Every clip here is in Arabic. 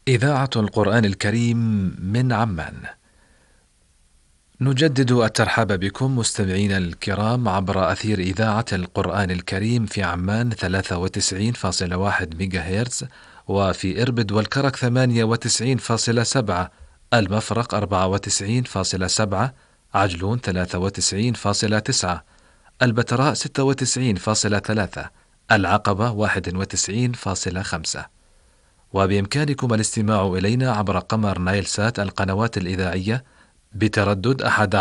إذاعة القرآن الكريم من عمان. نجدد الترحاب بكم مستمعينا الكرام عبر أثير إذاعة القرآن الكريم في عمان 93.1 ميجاهرتز، وفي إربد والكرك 98.7، المفرق 94.7، عجلون 93.9، البتراء 96.3، العقبة 91.5. وبإمكانكم الاستماع إلينا عبر قمر نايل سات القنوات الإذاعية بتردد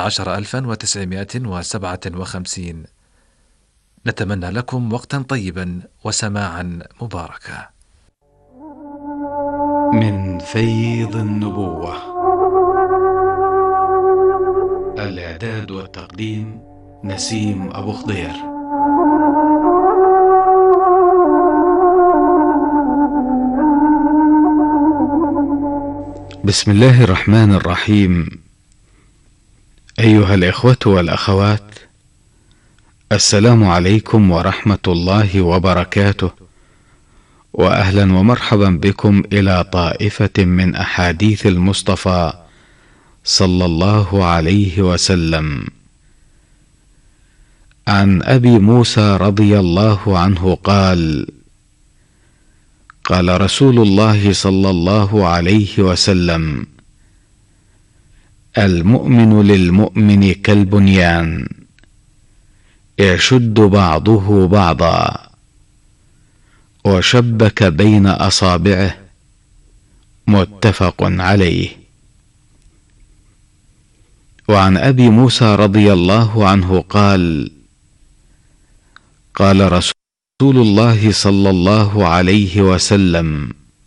11957. نتمنى لكم وقتا طيبا وسماعا مباركا. من فيض النبوة. الإعداد والتقديم نسيم أبو خضير. بسم الله الرحمن الرحيم. أيها الإخوة والأخوات، السلام عليكم ورحمة الله وبركاته، وأهلا ومرحبا بكم إلى طائفة من أحاديث المصطفى صلى الله عليه وسلم. عن أبي موسى رضي الله عنه قال: قال رسول الله صلى الله عليه وسلم: المؤمن للمؤمن كالبنيان يشد بعضه بعضا وشبك بين أصابعه. متفق عليه. وعن أبي موسى رضي الله عنه قال: قال رسول الله صلى الله عليه وسلم: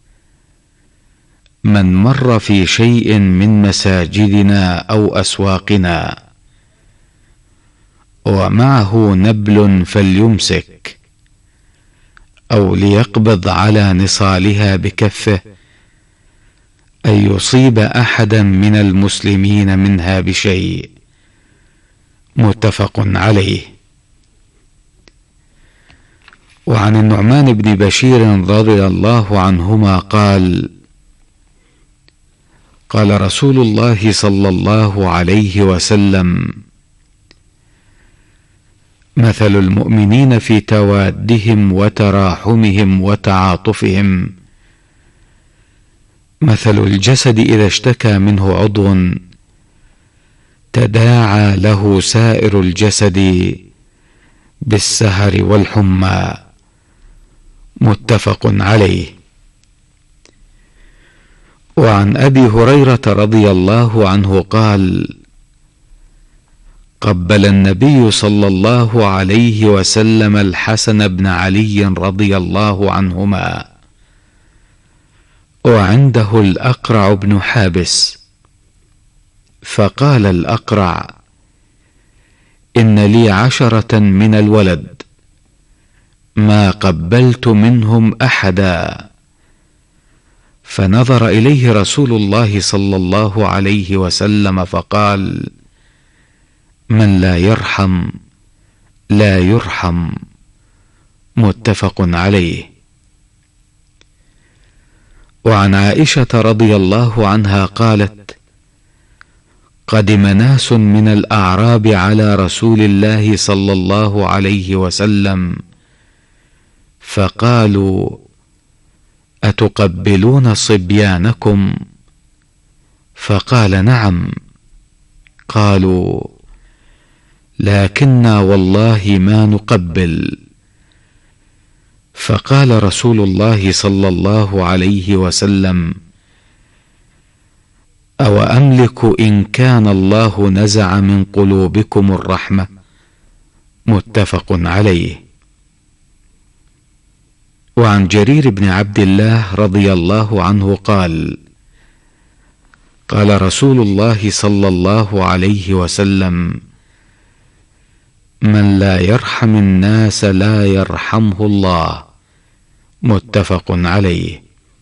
من مر في شيء من مساجدنا أو أسواقنا ومعه نبل فليمسك، أو ليقبض على نصالها بكفه، أن يصيب أحدا من المسلمين منها بشيء. متفق عليه. وعن النعمان بن بشير رضي الله عنهما قال: قال رسول الله صلى الله عليه وسلم: مثل المؤمنين في توادهم وتراحمهم وتعاطفهم مثل الجسد إذا اشتكى منه عضو تداعى له سائر الجسد بالسهر والحمى. متفق عليه. وعن أبي هريرة رضي الله عنه قال: قبل النبي صلى الله عليه وسلم الحسن بن علي رضي الله عنهما، وعنده الأقرع بن حابس، فقال الأقرع: إن لي 10 من الولد، ما قبلت منهم أحدا. فنظر إليه رسول الله صلى الله عليه وسلم فقال: من لا يرحم لا يرحم. متفق عليه. وعن عائشة رضي الله عنها قالت: قدم ناس من الأعراب على رسول الله صلى الله عليه وسلم فقالوا: أتقبلون صبيانكم؟ فقال: نعم. قالوا: لكننا والله ما نقبل. فقال رسول الله صلى الله عليه وسلم: أو أملك إن كان الله نزع من قلوبكم الرحمة. متفق عليه. وعن جرير بن عبد الله رضي الله عنه قال: قال رسول الله صلى الله عليه وسلم: من لا يرحم الناس لا يرحمه الله. متفق عليه.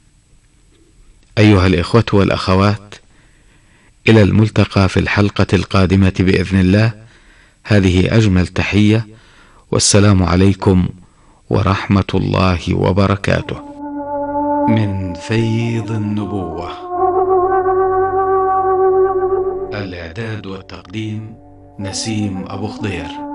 أيها الإخوة والأخوات، إلى الملتقى في الحلقة القادمة بإذن الله. هذه أجمل تحية، والسلام عليكم ورحمة الله وبركاته. من من فيض النبوة. الإعداد والتقديم نسيم أبو خضير.